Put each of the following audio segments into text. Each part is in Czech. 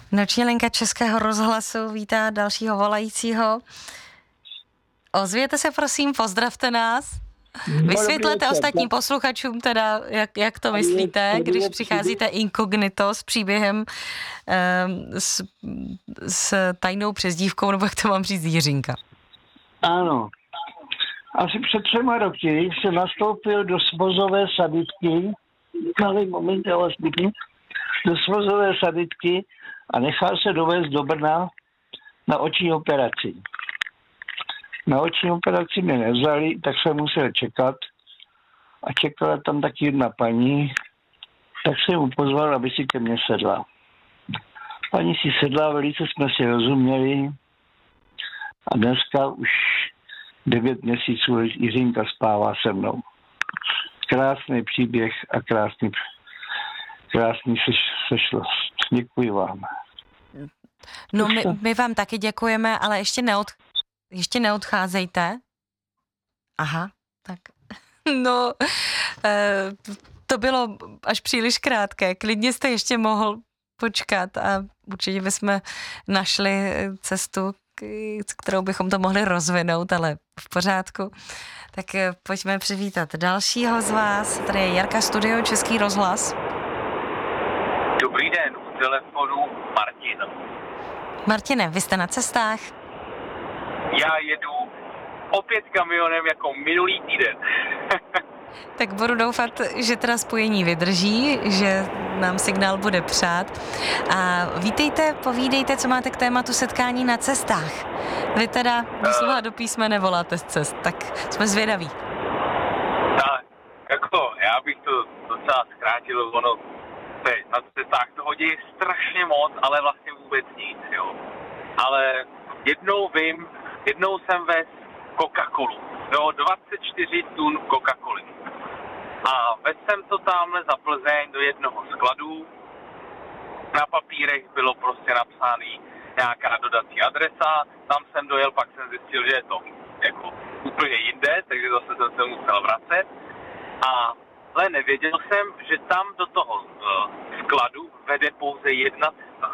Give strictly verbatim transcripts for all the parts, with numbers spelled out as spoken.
Noční linka Českého rozhlasu vítá dalšího volajícího. Ozvěte se prosím, pozdravte nás. Vysvětlete no, ostatním posluchačům teda, jak, jak to myslíte, když přicházíte inkognito s příběhem um, s, s tajnou přezdívkou, nebo jak to mám říct, Jiřinka. Ano. Asi před třema roky jsem nastoupil do svozové sanitky, malý moment, já vás pěkně, do svozové sanitky a nechal se dovést do Brna na oční operaci. Na oční operaci mě nevzali, tak jsem musel čekat a čekala tam taky jedna paní, tak jsem mu pozval, aby si ke mně sedla. Paní si sedla, velice jsme si rozuměli a dneska už devět měsíců Jiřinka spává se mnou. Krásný příběh a krásný, krásný seš, sešlost. Děkuji vám. No my, my vám taky děkujeme, ale ještě, neod, ještě neodcházejte. Aha, tak. No, to bylo až příliš krátké. Klidně jste ještě mohl počkat a určitě bychom našli cestu, kterou bychom to mohli rozvinout, ale v pořádku. Tak pojďme přivítat dalšího z vás. Tady je Jarka Studio, Český rozhlas. Dobrý den, u telefonu Martin. Martine, vy jste na cestách? Já jedu opět kamionem jako minulý týden. Tak budu doufat, že teda spojení vydrží, že nám signál bude přát. A vítejte, povídejte, co máte k tématu setkání na cestách. Vy teda doslova do písmene voláte z cest, tak jsme zvědaví. Tak, jako, já bych to docela zkrátil, ono na cestách toho děje strašně moc, ale vlastně vůbec nic, jo. Ale jednou vím, jednou jsem vez Coca-Colu, jo, dvacet čtyři tun Coca-Coly. A vez jsem to tamhle za Plzeň do jednoho skladu. Na papírech bylo prostě napsáný nějaká dodací adresa. Tam jsem dojel, pak jsem zjistil, že je to jako úplně jinde, takže zase jsem se musel vracet. A ale nevěděl jsem, že tam do toho uh, skladu vede pouze jedna cesta.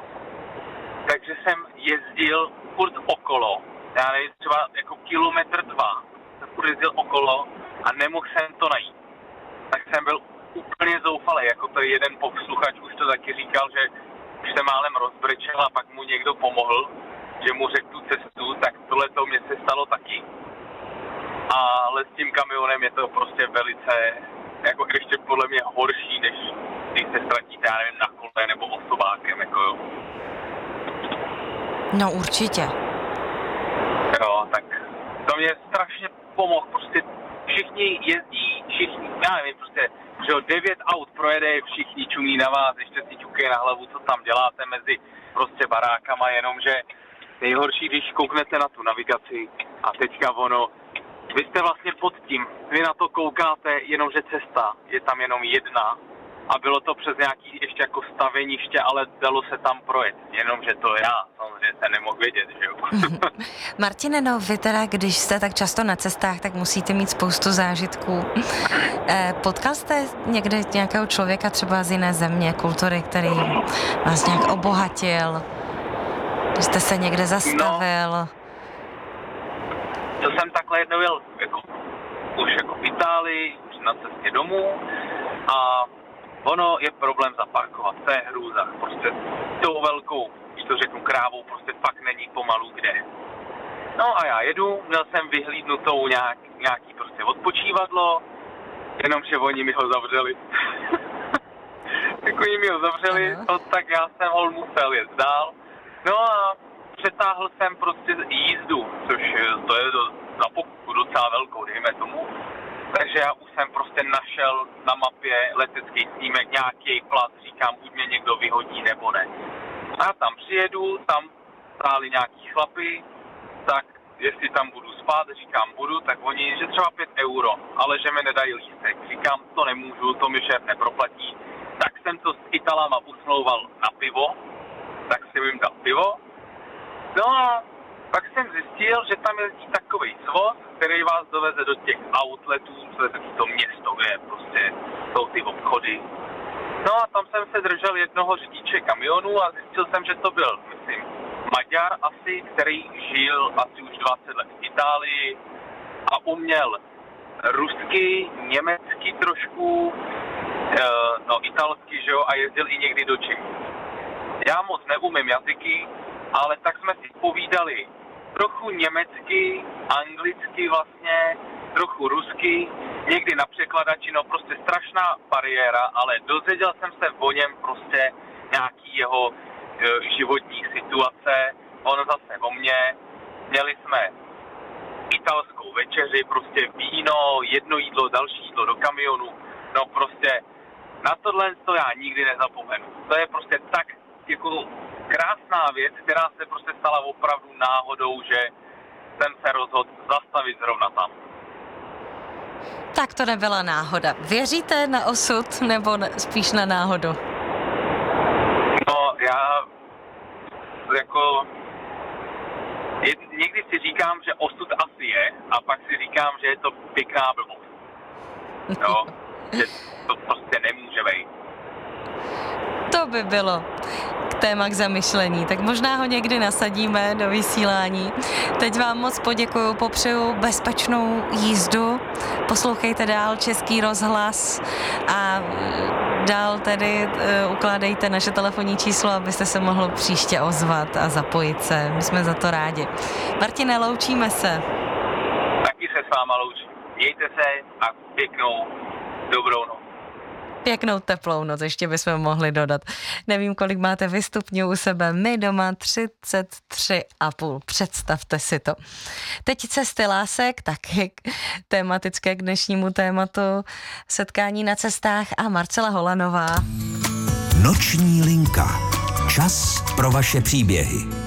Takže jsem jezdil furt okolo. Já nevím, třeba jako kilometr dva. Jsem furt jezdil okolo a nemohl jsem to najít. Tak jsem byl úplně zoufalý, jako to jeden posluchač už to taky říkal, že už se málem rozbrečel a pak mu někdo pomohl, že mu řekl tu cestu, tak tohle to mě se stalo taky. Ale s tím kamionem je to prostě velice, jako ještě podle mě horší, než když se ztratíte, já nevím, na kole nebo osobákem, jako jo. No určitě. Jo, tak to mě strašně pomohl, prostě všichni jezdí, všichni, já nevím, prostě, že jo, devět aut projede, všichni čumí na vás, ještě si ťukají na hlavu, co tam děláte mezi prostě barákama, jenomže nejhorší, když kouknete na tu navigaci a teďka ono, vy jste vlastně pod tím, vy na to koukáte, jenomže cesta je tam jenom jedna a bylo to přes nějaký ještě jako staveniště, ale dalo se tam projet, jenomže to já samozřejmě se nemohl vědět, že jo. Martine, no vy teda, když jste tak často na cestách, tak musíte mít spoustu zážitků. Eh, potkal jste někde nějakého člověka třeba z jiné země, kultury, který vás nějak obohatil, když jste se někde zastavil? No. To jsem takhle jednou jel jako, už jako v Itálii, už na cestě domů a ono je problém zaparkovat, to je hrůza, prostě tou velkou, když to řeknu krávou, prostě fakt není pomalu kde. No a já jedu, měl jsem vyhlídnutou nějak, nějaký prostě odpočívadlo, jenomže oni mi ho zavřeli. Tak oni mi ho zavřeli, to, tak já jsem ho musel jet dál. No a přetáhl jsem prostě jízdu, což to je do, na pokutu docela velkou, dejme tomu. Takže já už jsem prostě našel na mapě letecký snímek, nějaký plat, říkám, buď mě někdo vyhodí, nebo ne. A já tam přijedu, tam stáli nějaký chlapy, tak jestli tam budu spát, říkám budu, tak oni, že třeba pět euro, ale že mi nedají lístek. Říkám, to nemůžu, to mi šéf neproplatí. Tak jsem to s Italama usmlouval na pivo, tak jsem jim dal pivo. No a pak jsem zjistil, že tam jezdí takový svoz, který vás doveze do těch outletů, to je to město, kde prostě jsou ty obchody. No a tam jsem se držel jednoho řidiče kamionu a zjistil jsem, že to byl, myslím, Maďar asi, který žil asi už dvacet let v Itálii a uměl rusky, německy trošku, no italsky, že jo, a jezdil i někdy do Čech. Já moc neumím jazyky, ale tak jsme si povídali trochu německy, anglicky vlastně, trochu rusky, někdy na překladači, no prostě strašná bariéra, ale dozvěděl jsem se o něm prostě nějaký jeho e, životní situace, on zase o mně, měli jsme italskou večeři, prostě víno, jedno jídlo, další jídlo do kamionu, no prostě na tohle to já nikdy nezapomenu. To je prostě tak jako krásná věc, která se prostě stala opravdu náhodou, že jsem se rozhodl zastavit zrovna tam. Tak to nebyla náhoda. Věříte na osud nebo spíš na náhodu? No, já jako někdy si říkám, že osud asi je, a pak si říkám, že je to pěkná blbost. Jo, že to prostě nemůže být. To by bylo téma k zamyšlení, tak možná ho někdy nasadíme do vysílání. Teď vám moc poděkuju, popřeju bezpečnou jízdu, poslouchejte dál Český rozhlas a dál tedy uh, ukládejte naše telefonní číslo, abyste se mohl příště ozvat a zapojit se. My jsme za to rádi. Martine, loučíme se. Taky se s váma loučím. Mějte se a pěknou dobrou noc. Pěknou teplou noc, ještě bychom mohli dodat. Nevím, kolik máte vy stupňů u sebe, my doma třicet tři a půl. Představte si to. Teď cesty lásek, taky tematické k dnešnímu tématu, setkání na cestách a Marcela Holanová. Noční linka. Čas pro vaše příběhy.